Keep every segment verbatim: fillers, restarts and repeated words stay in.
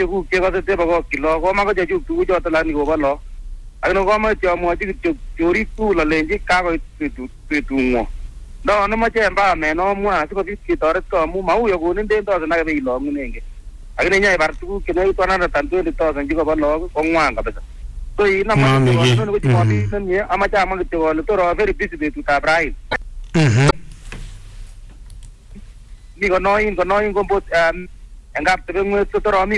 chekuk chekosete bokokyi lo komako chechuk tukuchoto lakini kobo lo lakini komoche amwochi kityo chorik tugul alenji kakoit betung'wong ndo nemoche empowerment omwa asikobit ketoret amu mau yokonin ten thousand ake beilong'unengei lakini nyaibar tuguk chenekit one hundred twenty thousand chekobo lagok kong'wan kabisa so inamoche ko chumomit nemie amache amwa kityo kole tor a very busy betutab raini mi konoin konoin kombot en kaptebeng'wet tor ami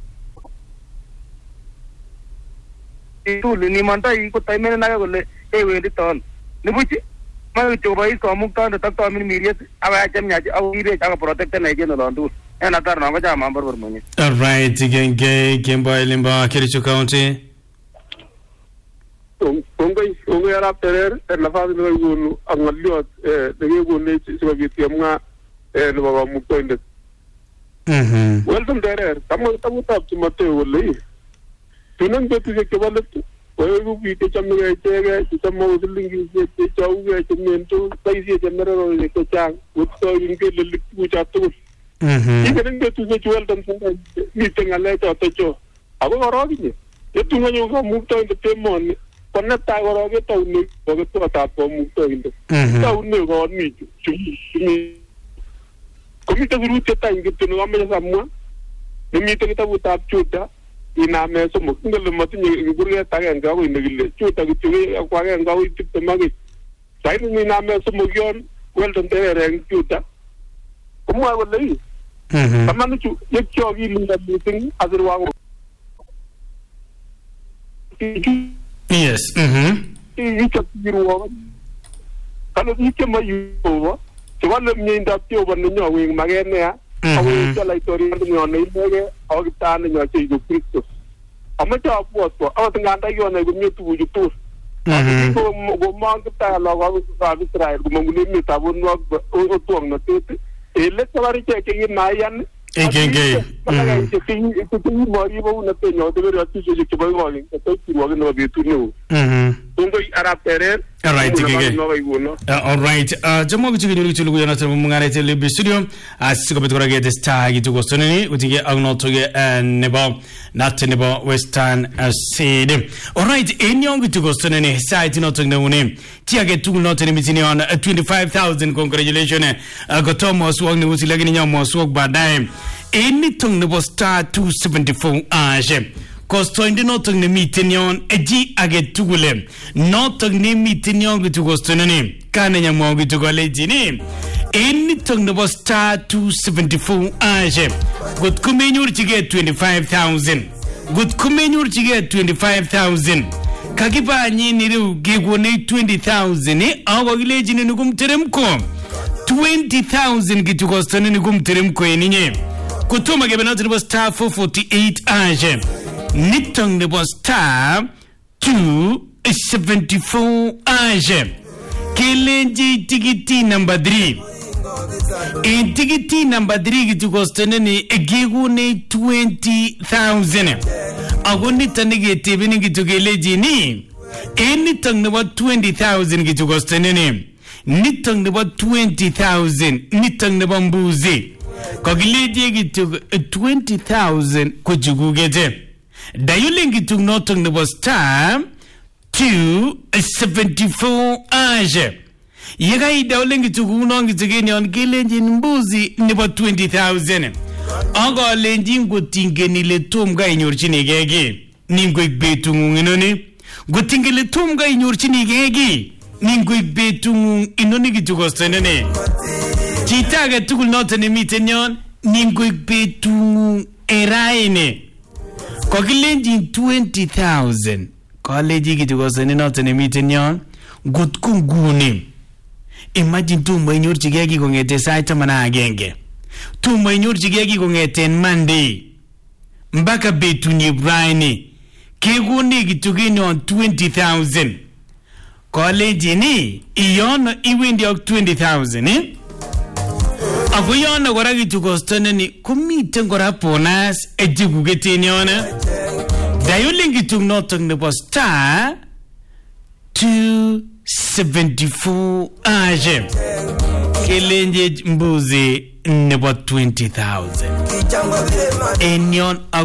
tugul nimondoi kotoimenen ake kole kewendi toon nibuch moe kityo kobois komuktoindet ak tomin miriet akoyach chemyach akokirech akoprotecten echek olon tugul en atar non kocham amborbor mwenye. All right, genge Kemboi Limba Kericho County. Kongoi kongoi arap terer en nafasi nebo ikonu ak ng'oliot nekekonech sikobit kemwa nebo komuktoindet. Welcome terer, kamwa kitabutab Timotheo kole tunen betusiek chebo let koeku biik chechomegei ichegei chechome silingisiek chechougei chemiondos boisie chemererosiek chechang kotoi ngelelik tuguchot tugul. Ikenen betusiek chu Weldon Terer miten ng'alechoto cho ako korok inye yetun kanyo komuktoindet emoni ko netai korok ketoune koketuotab komuktoindet toune koot chu komiten sirutiet any kityo nekomeche samwa nemiten kitabutab Juda iname somok ngele matinye kurget agenge akoi nekile Juda kityo ko agenge akoi tiptem ak saini iname somok yon Weldon Terer eng Juda komwoe kole ii tamanichu yekyokilinda mising asirwa ko yes mhm ichokirwo kale biik chemayobo chewale mieindab Jehova nenyo wing maket neya ako chalaitorian nenyo neilege ako kiptaan nenyo Jesu Kristo amache abwotwo akot nganda kionai komie tuguchu tugul komong kiptaa lagokab Israel komong'une emetab otwong'notet elet kobar ichek chekimaiyan Ikenge. All right, Ikenge. All right. Jamo kuchiki chulugu yana tabu mungarete libi studio. Asiko betukura gete star gituko sonini. Utinge agnotoge nebo nate nebo Western City. All right. Enyong gituko sonini. Site notoge une. Tia getugu note ni mitini on twenty-five thousand. Congratulations. Gotomo swag ni usi lagini nyamo swag badaye. Anything nebo star two seventy-four age. Kosto indi notok ni mitinyon eji age tugule. Notok ni mitinyon gitu kosto nani. Kane nyamwa gitu kole jini. Anything nebo star two seventy-four age. Good kumenyur chige twenty-five thousand. Good kumenyur chige twenty-five thousand. Kakipa nyini riu gigwane twenty thousand. Eh, awa gile jini nukum teremko. twenty thousand gitu kosto nani nukum teremko eninye. Kutuma gebe noto nebo star four forty-eight age. Nitong nebo star two seventy-four age. Kelenji tikiti number three. In tikiti number three gitu kosteneni egegune twenty thousand. Ako nitani getebini gitu keleji ni. E nitong nebo twenty thousand gitu kosteneni. Nitong nebo twenty thousand. Nitong nebo mbuzi. Kogileji gitu twenty thousand kujugugete. Dayuling gitu notong nebo star two seventy-four age. Yega idauling gitu kunong gitu geni on kelenji mbuzi nebo twenty thousand. Aga lenji ngotingeni le tumga inyorchini gege. Ningo ikbetu ngunginoni. Ngotingeni le tumga inyorchini gege. Ningo ikbetu ngunginoni gitu kostenene. Chitaga tukul nota ni mitenyon. Ningo ikbetu eraine. Kokilenji twenty thousand. Koleji gitu kostenene nota ni mitenyon. Gutkunguni. Imagine tumbo inyorchi gegi kongete saita mana agenge. Tumbo inyorchi gegi kongete Monday. Mbaka betu ni Brian. Keguni kitugini on twenty thousand. College ni iyono iwendi ok twenty thousand eh? Ako iyono kora kitugostone ni kumite ngora ponas ejigugete ni ona. Dayuling kitug notong nebo star two seventy-four age. Kelenje mbuzi nebo twenty thousand. Enyon